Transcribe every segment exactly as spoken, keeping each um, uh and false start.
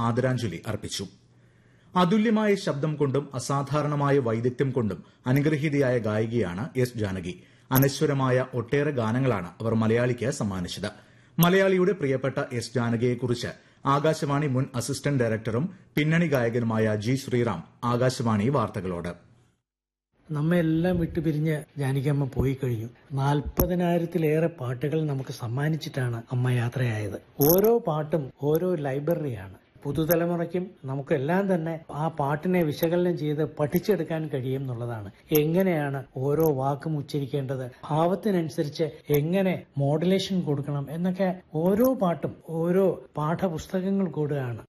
ആദരാഞ്ജലി അർപ്പിച്ചു. അതുല്യമായ ശബ്ദം കൊണ്ടും അസാധാരണമായ വൈദഗ്ധ്യം കൊണ്ടും അനുഗ്രഹീതയായ ഗായികയാണ് എസ് ജാനകി. അനശ്വരമായ ഒട്ടേറെ ഗാനങ്ങളാണ് അവർ മലയാളിക്ക് സമ്മാനിച്ചത്. മലയാളിയുടെ പ്രിയപ്പെട്ട എസ് ജാനകിയെക്കുറിച്ച് ആകാശവാണി മുൻ അസിസ്റ്റന്റ് ഡയറക്ടറും പിന്നണി ഗായകനുമായ ജി ശ്രീറാം ആകാശവാണി വാർത്തകളോട്. നമ്മെല്ലാം വിട്ടുപിരിഞ്ഞ് ജാനകിയമ്മ പോയി കഴിഞ്ഞു. നാൽപ്പതിനായിരത്തിലേറെ പാട്ടുകൾ നമുക്ക് സമ്മാനിച്ചിട്ടാണ് അമ്മ യാത്രയായത്. ഓരോ പാട്ടും ഓരോ ലൈബ്രറിയാണ്. പുതുതലമുറയ്ക്കും നമുക്കെല്ലാം തന്നെ ആ പാട്ടിനെ വിശകലനം ചെയ്ത് പഠിച്ചെടുക്കാൻ കഴിയും എന്നുള്ളതാണ്. എങ്ങനെയാണ് ഓരോ വാക്കും ഉച്ചരിക്കേണ്ടത്, ഭാവത്തിനനുസരിച്ച് എങ്ങനെ മോഡുലേഷൻ കൊടുക്കണം എന്നൊക്കെ ഓരോ പാട്ടും ഓരോ പാഠപുസ്തകങ്ങൾ കൂടുകയാണ്.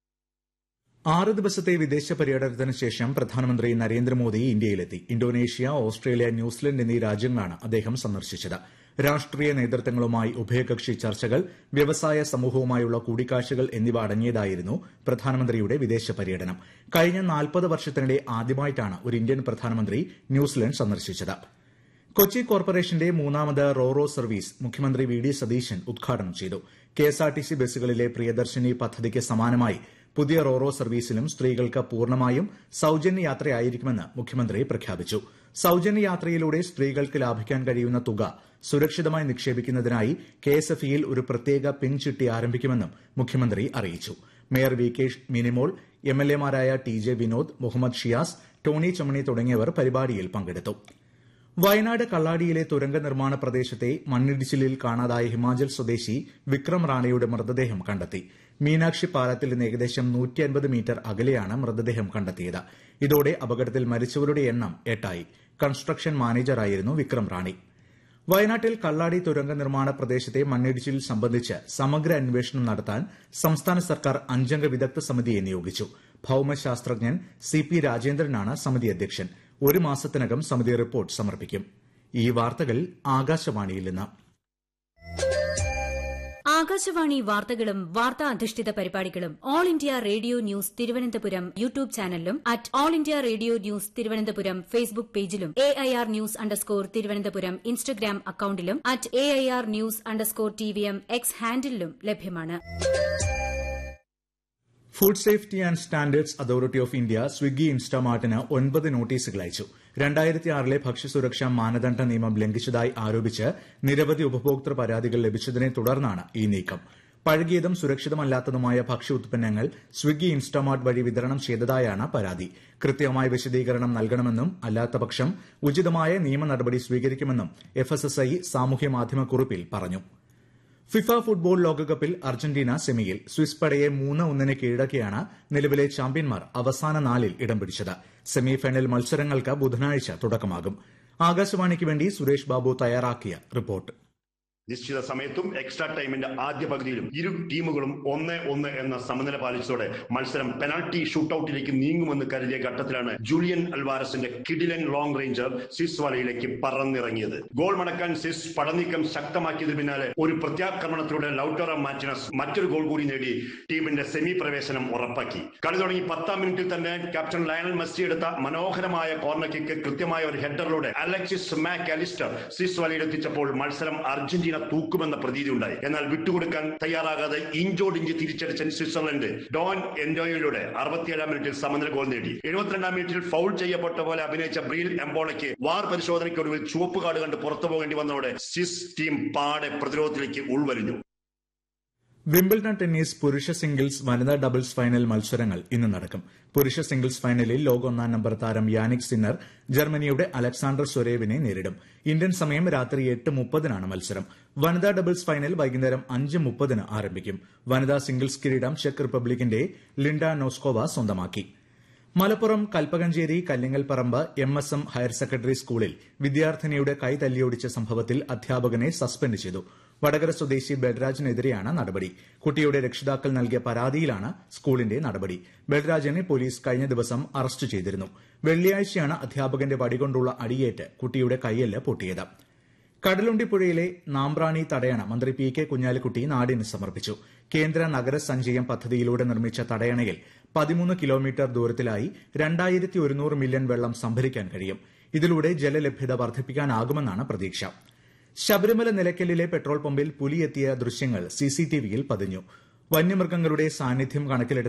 ആറ് ദിവസത്തെ വിദേശ പര്യടനത്തിന് ശേഷം പ്രധാനമന്ത്രി നരേന്ദ്രമോദി ഇന്ത്യയിലെത്തി. ഇന്തോനേഷ്യ, ഓസ്ട്രേലിയ, ന്യൂസിലൻഡ് എന്നീ രാജ്യങ്ങളാണ് അദ്ദേഹം സന്ദർശിച്ചത്. രാഷ്ട്രീയ നേതൃത്വങ്ങളുമായി ഉഭയകക്ഷി ചർച്ചകൾ, വ്യവസായ സമൂഹവുമായുള്ള കൂടിക്കാഴ്ചകൾ എന്നിവ അടങ്ങിയതായിരുന്നു പ്രധാനമന്ത്രിയുടെ വിദേശ പര്യടനം. കഴിഞ്ഞ നാൽപ്പത് വർഷത്തിനിടെ ആദ്യമായിട്ടാണ് ഒരു ഇന്ത്യൻ പ്രധാനമന്ത്രി ന്യൂസിലൻഡ് സന്ദർശിച്ചത്. കൊച്ചി കോർപ്പറേഷന്റെ മൂന്നാമത് റോറോ സർവീസ് മുഖ്യമന്ത്രി വി ഡി സതീശൻ ഉദ്ഘാടനം ചെയ്തു. കെഎസ്ആർടിസി ബസ്സുകളിലെ പ്രിയദർശിനി പദ്ധതിക്ക് സമാനമായി പുതിയ റോറോ സർവീസിലും സ്ത്രീകൾക്ക് പൂർണ്ണമായും സൌജന്യ യാത്രയായിരിക്കുമെന്ന് മുഖ്യമന്ത്രി പ്രഖ്യാപിച്ചു. സൌജന്യ യാത്രയിലൂടെ സ്ത്രീകൾക്ക് ലാഭിക്കാൻ കഴിയുന്ന തുക സുരക്ഷിതമായി നിക്ഷേപിക്കുന്നതിനായി കെഎസ്എഫ്ഇയിൽ ഒരു പ്രത്യേക പിൻ ചിട്ടി ആരംഭിക്കുമെന്നും മുഖ്യമന്ത്രി അറിയിച്ചു. Mayor V K Minimol, എംഎൽഎമാരായ T J Vinod, Muhammad Shiyas, Tony Chammani തുടങ്ങിയവർ പരിപാടിയിൽ പങ്കെടുത്തു. വയനാട് കള്ളാടിയിലെ തുരങ്ക നിർമ്മാണ പ്രദേശത്തെ മണ്ണിടിച്ചിലിൽ കാണാതായ ഹിമാചൽ സ്വദേശി വിക്രം റാണയുടെ മൃതദേഹം കണ്ടെത്തി. മീനാക്ഷി പാലത്തിൽ നിന്ന് ഏകദേശം നൂറ്റി അൻപത് മീറ്റർ അകലെയാണ് മൃതദേഹം കണ്ടെത്തിയത്. ഇതോടെ അപകടത്തിൽ മരിച്ചവരുടെ എണ്ണം എട്ടായി. കൺസ്ട്രക്ഷൻ മാനേജറായിരുന്നു വിക്രം റാണി. വയനാട്ടിൽ കള്ളാടി തുരങ്ക നിർമ്മാണ പ്രദേശത്തെ മണ്ണിടിച്ചിൽ സംബന്ധിച്ച് സമഗ്ര അന്വേഷണം നടത്താൻ സംസ്ഥാന സർക്കാർ അഞ്ചംഗ വിദഗ്ധ സമിതിയെ നിയോഗിച്ചു. ഭൌമശാസ്ത്രജ്ഞൻ സി പി രാജേന്ദ്രനാണ് സമിതി അധ്യക്ഷൻ. ഒരു മാസത്തിനകം സമിതി റിപ്പോർട്ട് സമർപ്പിക്കും. ഈ വാർത്തകൾ ആകാശവാണിയിൽ നിന്ന്. ആകാശവാണി വാർത്തകളും വാർത്താ അധിഷ്ഠിത പരിപാടികളും all India radio news Thiruvananthapuram YouTube ചാനലിലും at all India radio news Thiruvananthapuram Facebook പേജിലും A I R news underscore Thiruvananthapuram Instagram അക്കൌണ്ടിലും at A I R news underscore T V M X ഹാൻഡിലും ലഭ്യമാണ്. Food safety and standards authority of India Swiggy ഇൻസ്റ്റാമാർട്ടിന് ഒൻപത് നോട്ടീസുകൾ അയച്ചു. രണ്ടായിരത്തി ആറിലെ ഭക്ഷ്യസുരക്ഷാ മാനദണ്ഡ നിയമം ലംഘിച്ചതായി ആരോപിച്ച് നിരവധി ഉപഭോക്തൃ പരാതികൾ ലഭിച്ചതിനെ തുടർന്നാണ് ഈ നീക്കം. പഴകിയതും സുരക്ഷിതമല്ലാത്തതുമായ ഭക്ഷ്യ ഉത്പന്നങ്ങൾ സ്വിഗ്ഗി ഇൻസ്റ്റാമാർട്ട് വഴി വിതരണം ചെയ്തതായാണ് പരാതി. കൃത്യമായ വിശദീകരണം നൽകണമെന്നും അല്ലാത്തപക്ഷം ഉചിതമായ നിയമ നടപടി സ്വീകരിക്കുമെന്നും എഫ് എസ് എസ് ഐ സാമൂഹ്യമാധ്യമ കുറിപ്പിൽ പറഞ്ഞു. ഫിഫ ഫുട്ബോൾ ലോകകപ്പിൽ അർജന്റീന സെമിയിൽ സ്വിസ് പടയെ മൂന്ന് ഒന്നിന് കീഴടക്കിയാണ് നിലവിലെ ചാമ്പ്യന്മാർ അവസാന നാലിൽ ഇടം പിടിച്ചത്. സെമിഫൈനൽ മത്സരങ്ങൾക്ക് ബുധനാഴ്ച തുടക്കമാകും. ആകാശവാണിക്ക് വേണ്ടി സുരേഷ് ബാബു തയ്യാറാക്കിയ റിപ്പോർട്ട്. നിശ്ചിത സമയത്തും എക്സ്ട്രാ ടൈമിന്റെ ആദ്യ പകുതിയിലും ഇരു ടീമുകളും ഒന്ന് ഒന്ന് എന്ന സമനില പാലിച്ചതോടെ മത്സരം പെനാൽറ്റി ഷൂട്ടൌട്ടിലേക്ക് നീങ്ങുമെന്ന് കരുതിയ ഘട്ടത്തിലാണ് ജൂലിയൻ അൽവാരസിന്റെ കിഡിലൻ ലോങ് റേഞ്ചർ സിസ് വലയിലേക്ക് പറന്നിറങ്ങിയത്. ഗോൾ മടക്കാൻ സിസ് പടനീക്കം ശക്തമാക്കിയതിന് പിന്നാലെ ഒരു പ്രത്യാക്രമണത്തിലൂടെ ലൌട്ടറോ മാർട്ടിനസ് മറ്റൊരു ഗോൾ കൂടി നേടി ടീമിന്റെ സെമി പ്രവേശനം ഉറപ്പാക്കി. കളി തുടങ്ങി പത്താം മിനിറ്റിൽ തന്നെ ക്യാപ്റ്റൻ ലയണൽ മെസ്സി എടുത്ത മനോഹരമായ കോർണർ കിക്ക് കൃത്യമായ ഒരു ഹെഡറിലൂടെ അലക്സിസ് മാക് അലിസ്റ്റർ സിസ് വലയിലെത്തിച്ചപ്പോൾ മത്സരം അർജന്റീന തൂക്കുമെന്ന പ്രതീതി ഉണ്ടായി. എന്നാൽ വിട്ടുകൊടുക്കാൻ തയ്യാറാകാതെ ഇഞ്ചോടിഞ്ച് തിരിച്ചടിച്ച സ്വിറ്റ്സർലൻഡ് ഡോൺ എൻഡോയിലൂടെ അറുപത്തിയേഴാം മിനിറ്റിൽ സമനില ഗോൾ നേടി. എഴുപത്തിരണ്ടാം മിനിറ്റിൽ ഫൗൾ ചെയ്യപ്പെട്ട പോലെ അഭിനയിച്ച ബ്രീൽ എംബോളയ്ക്ക് വാർ പരിശോധനയ്ക്കൊടുവിൽ ചുവപ്പ് കാർഡ് കണ്ട് പുറത്തു പോകേണ്ടി വന്നതോടെ സ്വിസ് ടീം പാടെ പ്രതിരോധത്തിലേക്ക് ഉൾവലിഞ്ഞു. വിംബിൾഡൺ ടെന്നീസ് പുരുഷ സിംഗിൾസ്, വനിതാ ഡബിൾസ് ഫൈനൽ മത്സരങ്ങൾ ഇന്ന് നടക്കും. പുരുഷ സിംഗിൾസ് ഫൈനലിൽ ലോക ഒന്നാം നമ്പർ താരം യാനിക് സിന്നർ ജർമ്മനിയുടെ അലക്സാണ്ടർ സ്വരേവിനെ നേരിടും. ഇന്ത്യൻ സമയം രാത്രി എട്ട് മുപ്പതിനാണ് മത്സരം. വനിതാ ഡബിൾസ് ഫൈനൽ വൈകുന്നേരം അഞ്ച് മുപ്പതിന് ആരംഭിക്കും. വനിതാ സിംഗിൾസ് കിരീടം ചെക്ക് റിപ്പബ്ലിക്കിന്റെ ലിൻഡ നോസ്കോവ സ്വന്തമാക്കി. Malappuram Kalpakanchery Kallingalparamba M S M higher secondary സ്കൂളിൽ വിദ്യാർത്ഥിനിയുടെ കൈ തല്ലിയൊടിച്ച സംഭവത്തിൽ അധ്യാപകനെ സസ്പെൻഡ് ചെയ്തു. വടകര സ്വദേശി ബൽരാജിനെതിരെയാണ് നടപടി. കുട്ടിയുടെ രക്ഷിതാക്കൾ നൽകിയ പരാതിയിലാണ് സ്കൂളിന്റെ നടപടി. ബൽരാജിനെ പോലീസ് കഴിഞ്ഞ ദിവസം അറസ്റ്റ് ചെയ്തിരുന്നു. വെള്ളിയാഴ്ചയാണ് അധ്യാപകന്റെ വടികൊണ്ടുള്ള അടിയേറ്റ് കുട്ടിയുടെ കൈയെല്ല് പൊട്ടിയത്. കടലുണ്ടിപ്പുഴയിലെ നാമ്പ്രാണി തടയണ മന്ത്രി പി കെ കുഞ്ഞാലിക്കുട്ടി നാടിന് സമർപ്പിച്ചു. കേന്ദ്ര നഗര സഞ്ചയം പദ്ധതിയിലൂടെ നിർമ്മിച്ച തടയണയിൽ പതിമൂന്ന് കിലോമീറ്റർ ദൂരത്തിലായി രണ്ടായിരത്തി ഒരുന്നൂറ് മില്യൺ വെള്ളം സംഭരിക്കാൻ കഴിയും. ഇതിലൂടെ ജലലഭ്യത വർദ്ധിപ്പിക്കാനാകുമെന്നാണ് പ്രതീക്ഷ. ശബരിമല നിലയ്ക്കലിലെ പെട്രോൾ പമ്പിൽ പുലിയെത്തിയ ദൃശ്യങ്ങൾ സിസിടിവിയിൽ പതിഞ്ഞു. വന്യമൃഗങ്ങളുടെ സാന്നിധ്യം കണക്കിലെടുത്ത്